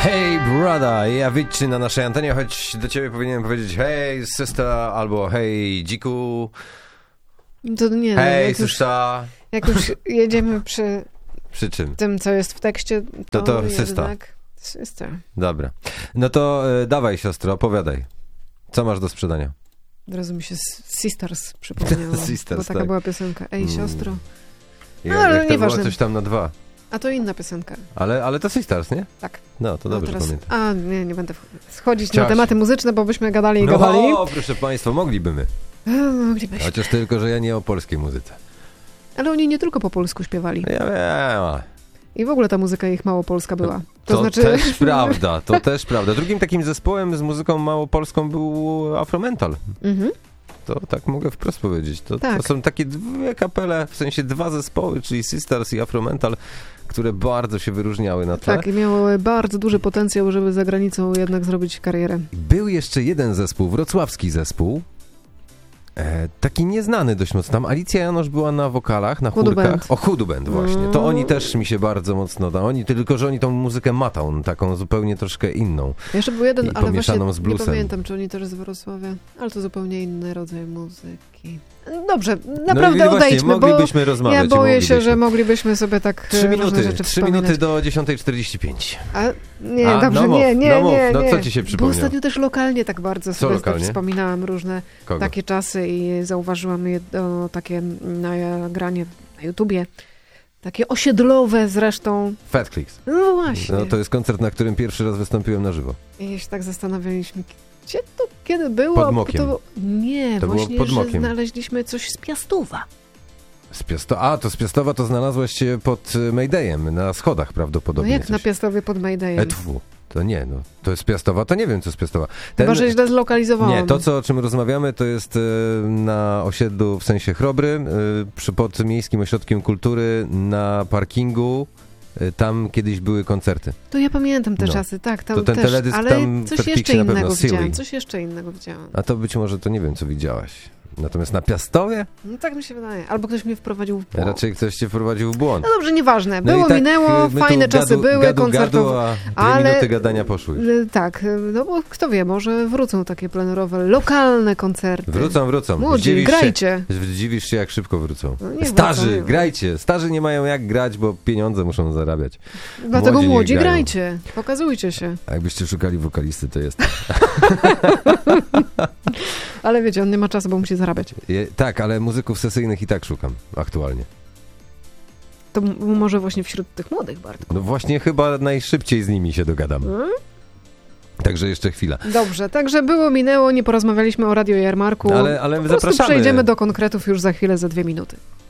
Hey brother, ja wiecie na naszej antenie, choć do ciebie powinienem powiedzieć hey sister albo hey dziku. To nie, hey sister. Jak już jedziemy przy czym? Tym, co jest w tekście, to sister. Sister. Dobra. No to dawaj siostro, opowiadaj. Co masz do sprzedania? Od razu mi się Sisters przypomniało, Sisters, bo taka tak. była piosenka. Ej, siostro. Ale jak to nieważne. było coś tam na 2. A to inna piosenka. Ale to Sisters, nie? Tak. No, to dobrze pamiętam. Nie będę schodzić na tematy muzyczne, bo byśmy gadali i gadali. No, proszę państwa, moglibyśmy. Moglibyśmy. Chociaż tylko, że ja nie o polskiej muzyce. Ale oni nie tylko po polsku śpiewali. Ja wiem. I w ogóle ta muzyka ich małopolska była. To znaczy... też prawda, to też prawda. Drugim takim zespołem z muzyką małopolską był Afromental. Mhm. To tak mogę wprost powiedzieć. To są takie dwie kapele, w sensie 2 zespoły, czyli Sisters i Afromental, które bardzo się wyróżniały na tle. Tak, i miały bardzo duży potencjał, żeby za granicą jednak zrobić karierę. Był jeszcze jeden zespół, wrocławski zespół, taki nieznany dość mocno. Tam Alicja Janosz była na wokalach, na chórkach. O, Hoodoo Band właśnie. To oni też mi się bardzo mocno tylko że oni tą muzykę matą, taką zupełnie troszkę inną. Jeszcze był jeden, ale właśnie z bluesem. Nie pamiętam, czy oni też z Wrocławia, ale to zupełnie inny rodzaj muzyki. Dobrze, naprawdę odejdźmy, bo ja boję się, że moglibyśmy sobie tak 3 minuty do 10:45. Nie. No co ci się przypomniało? Bo ostatnio też lokalnie tak bardzo sobie wspominałam różne takie czasy i zauważyłam jedno takie nagranie na YouTubie. Takie osiedlowe zresztą. Fat Clicks. No właśnie. No to jest koncert, na którym pierwszy raz wystąpiłem na żywo. I się tak zastanawialiśmy, gdzie to kiedy było? Pod Mokiem. To właśnie, pod że Mokiem. Znaleźliśmy coś z Piastowa. To z Piastowa to znalazłaś się pod Maydayem, na schodach prawdopodobnie. No jak na Piastowie pod Maydayem? To nie, no. To jest Piastowa, to nie wiem, co z Piastowa. Chyba, że źle zlokalizowałam. Nie, to o czym rozmawiamy, to jest na osiedlu, w sensie Chrobry, pod Miejskim Ośrodkiem Kultury, na parkingu. Tam kiedyś były koncerty. To ja pamiętam te czasy, tak, tam to ten też, teledysk ale tam coś jeszcze innego widziałam. A to być może to nie wiem, co widziałaś. Natomiast na Piastowie? No tak mi się wydaje. Albo ktoś mnie wprowadził w błąd. Raczej ktoś cię wprowadził w błąd. No dobrze, nieważne. Było, minęło, fajne czasy były, koncertowe. A 2 minuty gadania poszły. Tak, no bo kto wie, może wrócą takie plenerowe, lokalne koncerty. Wrócą. Młodzi, grajcie. Zdziwisz się, jak szybko wrócą. No Starzy, grajcie. Starzy nie mają jak grać, bo pieniądze muszą zarabiać. Dlatego młodzi grajcie. Pokazujcie się. A jakbyście szukali wokalisty, to jest. Ale wiecie, on nie ma czasu, bo musi zarabiać. Tak, ale muzyków sesyjnych i tak szukam aktualnie. To może właśnie wśród tych młodych, Bartku. No właśnie chyba najszybciej z nimi się dogadam. Także jeszcze chwila. Dobrze, także minęło, nie porozmawialiśmy o Radio Jarmarku. Ale po zapraszamy. Przejdziemy do konkretów już za chwilę, za 2 minuty.